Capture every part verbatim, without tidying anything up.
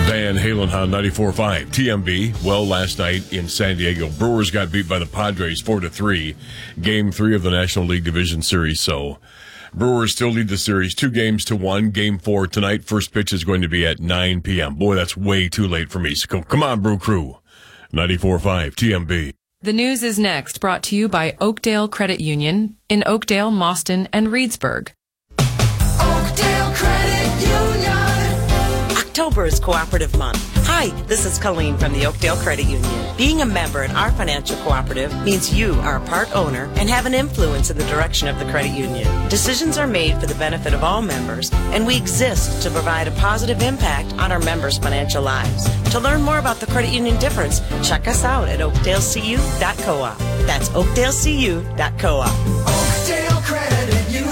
Van Halen on ninety-four point five T M B. Well, last night in San Diego, Brewers got beat by the Padres four to three. Game three of the National League Division Series. So Brewers still lead the series two games to one. Game four tonight. First pitch is going to be at nine p.m. Boy, that's way too late for me. So come, come on, Brew Crew. ninety-four point five T M B. The news is next, brought to you by Oakdale Credit Union in Oakdale, Mauston, and Reedsburg. Oakdale Credit Union. October is Cooperative Month. Hi, this is Colleen from the Oakdale Credit Union. Being a member in our financial cooperative means you are a part owner and have an influence in the direction of the credit union. Decisions are made for the benefit of all members, and we exist to provide a positive impact on our members' financial lives. To learn more about the credit union difference, check us out at oakdale c u dot coop. That's oakdale c u dot coop. Oakdale Credit Union.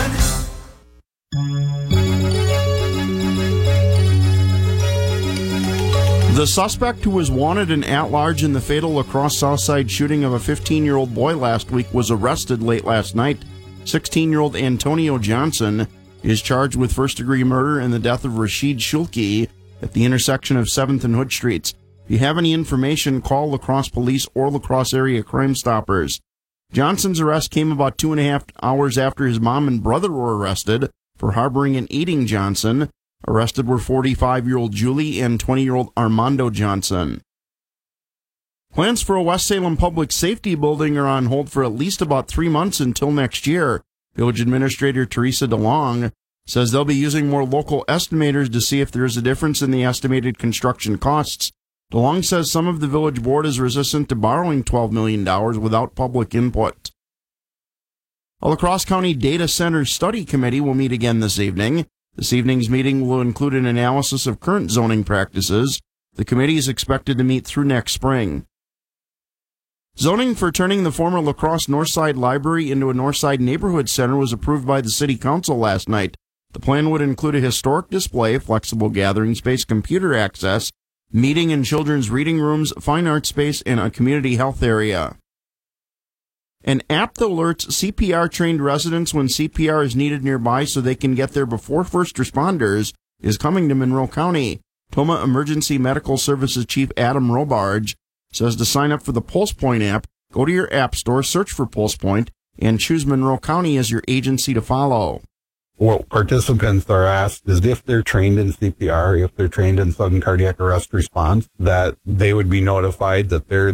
The suspect who was wanted and at large in the fatal La Crosse Southside shooting of a fifteen-year-old boy last week was arrested late last night. sixteen-year-old Antonio Johnson is charged with first-degree murder in the death of Rashid Shulki at the intersection of seventh and Hood Streets. If you have any information, call La Crosse Police or La Crosse Area Crime Stoppers. Johnson's arrest came about two and a half hours after his mom and brother were arrested for harboring and aiding Johnson. Arrested were forty-five-year-old Julie and twenty-year-old Armando Johnson. Plans for a West Salem public safety building are on hold for at least about three months until next year. Village Administrator Teresa DeLong says they'll be using more local estimators to see if there is a difference in the estimated construction costs. DeLong says some of the village board is resistant to borrowing twelve million dollars without public input. A La Crosse County Data Center Study Committee will meet again this evening. This evening's meeting will include an analysis of current zoning practices. The committee is expected to meet through next spring. Zoning for turning the former La Crosse Northside Library into a Northside Neighborhood Center was approved by the City Council last night. The plan would include a historic display, flexible gathering space, computer access, meeting and children's reading rooms, fine art space, and a community health area. An app that alerts C P R-trained residents when C P R is needed nearby so they can get there before first responders is coming to Monroe County. Toma Emergency Medical Services Chief Adam Robarge says to sign up for the PulsePoint app, go to your app store, search for PulsePoint, and choose Monroe County as your agency to follow. What participants are asked is if they're trained in C P R, if they're trained in sudden cardiac arrest response, that they would be notified that they're